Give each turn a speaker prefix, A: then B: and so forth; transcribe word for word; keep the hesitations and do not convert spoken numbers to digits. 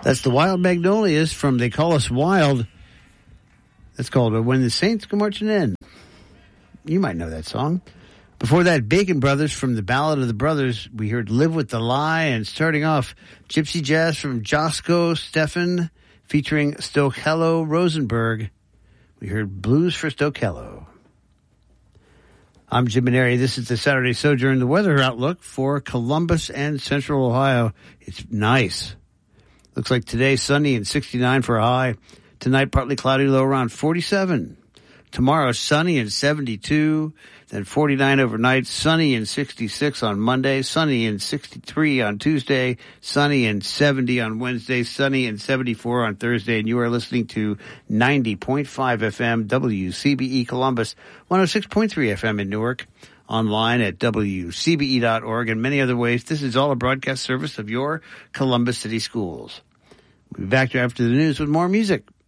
A: That's the Wild Magnolias from They Call Us Wild. That's called When the Saints Go Marching In. You might know that song. Before that, Bacon Brothers from the Ballad of the Brothers. We heard Live with the Lie. And starting off, Gypsy Jazz from Josko Stefan featuring Stokello Rosenberg. We heard Blues for Stokello. I'm Jim Maneri. This is the Saturday Sojourn, the weather outlook for Columbus and Central Ohio. It's nice. Looks like today sunny and sixty-nine for a high. Tonight partly cloudy, low around forty-seven. Tomorrow sunny and seventy-two. Then forty-nine overnight, sunny and sixty-six on Monday, sunny and sixty-three on Tuesday, sunny and seventy on Wednesday, sunny and seventy-four on Thursday. And you are listening to ninety point five F M W C B E Columbus, one oh six point three F M in Newark, online at W C B E dot org and many other ways. This is all a broadcast service of your Columbus City Schools. We'll be back after the news with more music.